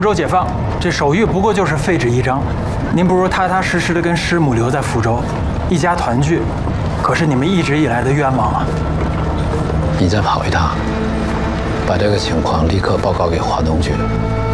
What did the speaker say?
州解放，这手谕不过就是废纸一张，您不如踏踏实实的跟师母留在福州，一家团聚，可是你们一直以来的愿望啊。 你再跑一趟，把这个情况立刻报告给华东局。